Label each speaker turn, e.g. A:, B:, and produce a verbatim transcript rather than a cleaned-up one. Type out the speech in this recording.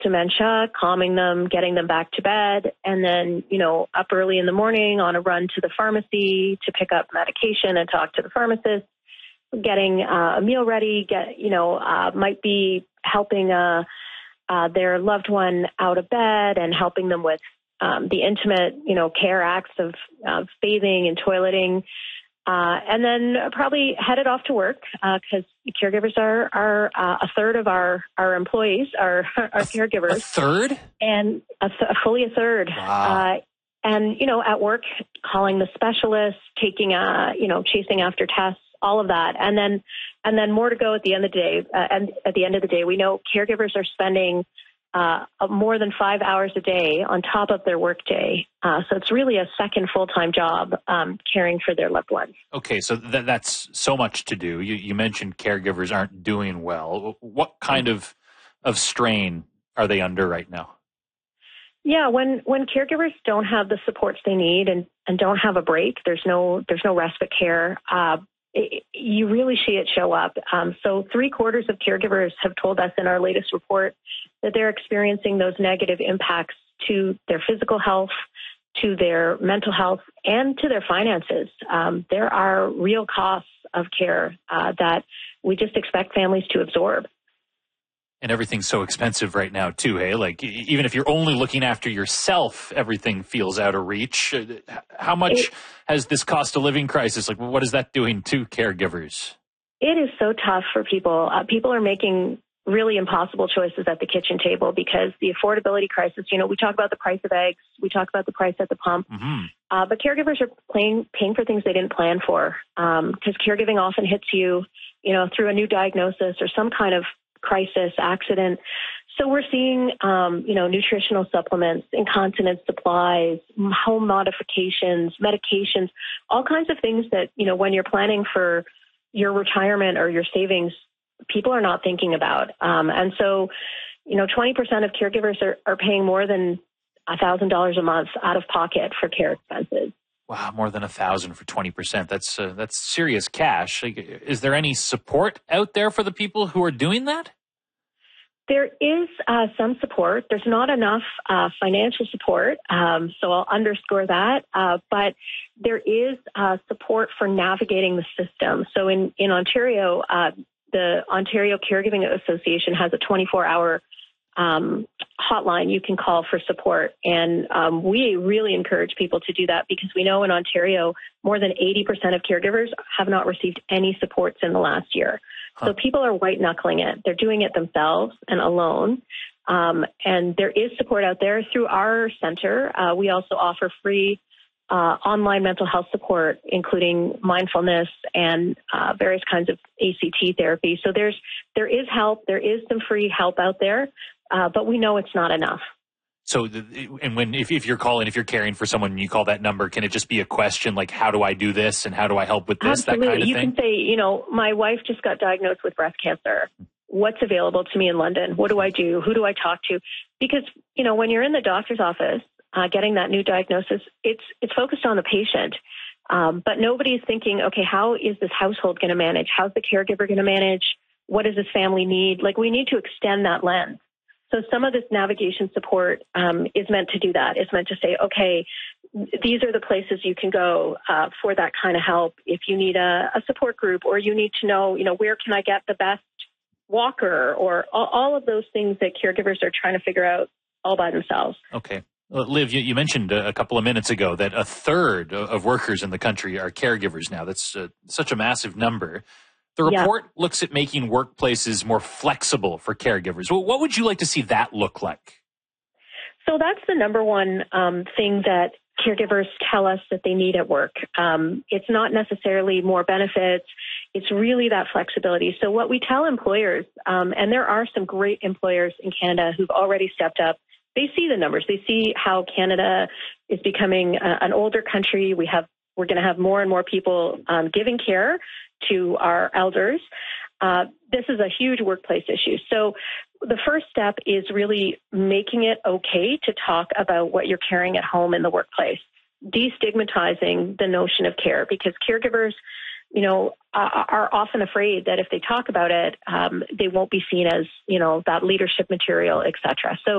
A: dementia, calming them, getting them back to bed, and then, you know, up early in the morning on a run to the pharmacy to pick up medication and talk to the pharmacist, getting uh, a meal ready, get, you know, uh, might be helping uh, uh, their loved one out of bed and helping them with um, the intimate, you know, care acts of, of bathing and toileting. Uh, and then probably headed off to work because uh, caregivers are, are uh, a third of our, our employees are, are caregivers.
B: A third?
A: And a th- fully a third.
B: Wow.
A: Uh, and, you know, at work, calling the specialist, taking, uh, you know, chasing after tests, all of that. And then, and then more to go at the end of the day. Uh, and at the end of the day, we know caregivers are spending uh, more than five hours a day on top of their work day. Uh, so it's really a second full-time job um, caring for their loved ones.
B: Okay, so th- that's so much to do. You, you mentioned caregivers aren't doing well. What kind mm-hmm. of of strain are they under right now?
A: Yeah, when, when caregivers don't have the supports they need and, and don't have a break, there's no there's no respite care. Uh, it, you really see it show up. Um, so three quarters of caregivers have told us in our latest report that they're experiencing those negative impacts to their physical health, to their mental health, and to their finances. Um, there are real costs of care uh, that we just expect families to absorb.
B: And everything's so expensive right now, too, hey? Like, even if you're only looking after yourself, everything feels out of reach. How much it, has this cost of living crisis, like, what is that doing to caregivers?
A: It is so tough for people. Uh, people are making really impossible choices at the kitchen table because the affordability crisis, you know, we talk about the price of eggs, we talk about the price at the pump, mm-hmm. uh, but caregivers are paying, paying for things they didn't plan for because um, caregiving often hits you, you know, through a new diagnosis or some kind of crisis, accident. So we're seeing, um, you know, nutritional supplements, incontinence supplies, home modifications, medications, all kinds of things that, you know, when you're planning for your retirement or your savings, people are not thinking about. Um, and so, you know, twenty percent of caregivers are, are paying more than one thousand dollars a month out of pocket for care expenses.
B: Wow, more than a thousand for twenty percent. That's uh, that's serious cash. Like, is there any support out there for the people who are doing that?
A: There is uh, some support. There's not enough uh, financial support, um, so I'll underscore that. Uh, but there is uh, support for navigating the system. So in, in Ontario, uh, the Ontario Caregiving Association has a twenty-four hour um, hotline you can call for support. And um, we really encourage people to do that because we know in Ontario, more than eighty percent of caregivers have not received any supports in the last year. Huh. So people are white knuckling it. They're doing it themselves and alone. Um, and there is support out there through our center. Uh, we also offer free uh, online mental health support, including mindfulness and uh, various kinds of A C T therapy. So there's there is help. There is some free help out there. Uh, but we know it's not enough.
B: So, the, and when if, if you're calling, if you're caring for someone, and you call that number, can it just be a question like, how do I do this and how do I help with this?
A: Absolutely.
B: That kind of
A: you
B: thing?
A: You can say, you know, my wife just got diagnosed with breast cancer. What's available to me in London? What do I do? Who do I talk to? Because, you know, when you're in the doctor's office uh, getting that new diagnosis, it's it's focused on the patient. Um, but nobody's thinking, okay, how is this household going to manage? How's the caregiver going to manage? What does this family need? Like, we need to extend that lens. So some of this navigation support um, is meant to do that. It's meant to say, okay, these are the places you can go uh, for that kind of help. If you need a, a support group, or you need to know, you know, where can I get the best walker, or all, all of those things that caregivers are trying to figure out all by themselves.
B: Okay. Well, Liv, you, you mentioned a couple of minutes ago that a third of workers in the country are caregivers now. That's uh, such a massive number. The report yeah. looks at making workplaces more flexible for caregivers. Well, what would you like to see that look like?
A: So that's the number one um, thing that caregivers tell us that they need at work. Um, it's not necessarily more benefits. It's really that flexibility. So what we tell employers, um, and there are some great employers in Canada who've already stepped up, they see the numbers. They see how Canada is becoming a, an older country. We have, we're going to have more and more people um, giving care to our elders. Uh, this is a huge workplace issue. So the first step is really making it okay to talk about what you're caring at home in the workplace, destigmatizing the notion of care, because caregivers, you know, are, are often afraid that if they talk about it, um, they won't be seen as, you know, that leadership material, et cetera. So